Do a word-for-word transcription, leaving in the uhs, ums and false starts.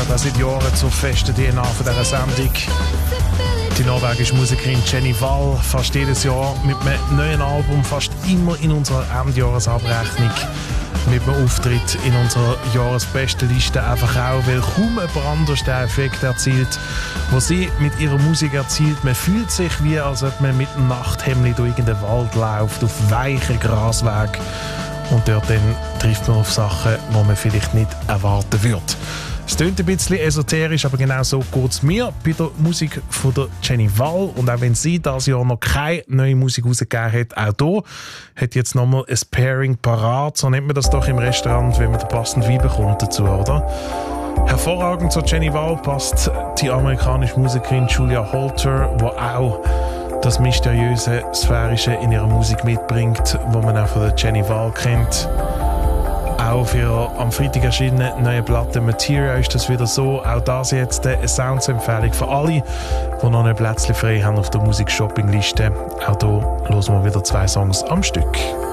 auch seit Jahren zur festen D N A von dieser Sendung. Die norwegische Musikerin Jenny Wall, fast jedes Jahr mit einem neuen Album, fast immer in unserer Endjahresabrechnung, mit einem Auftritt in unserer Jahresbestenliste, einfach auch, weil kaum jemand anders den Effekt erzielt, den sie mit ihrer Musik erzielt. Man fühlt sich wie, als ob man mit einem Nachthemd durch irgendeinen Wald läuft, auf weichen Grasweg. Und dort dann trifft man auf Sachen, die man vielleicht nicht erwarten würde. Es klingt ein bisschen esoterisch, aber genau so geht es mir bei der Musik von der Jenny Wall. Und auch wenn sie dieses Jahr noch keine neue Musik rausgegeben hat, auch hier hat jetzt nochmal ein Pairing parat. So nennt man das doch im Restaurant, wenn man den passenden Wein bekommt dazu, oder? Hervorragend zu Jenny Wall passt die amerikanische Musikerin Julia Holter, die auch das mysteriöse, sphärische in ihrer Musik mitbringt, wo man auch von der Jenny Wall kennt. Auch für ihre am Freitag erschienene neue Platte Materia ist das wieder so. Auch das jetzt eine Sounds-Empfehlung für alle, die noch ein Plätzchen frei haben auf der Musik-Shopping-Liste. Auch hier hören wir wieder zwei Songs am Stück.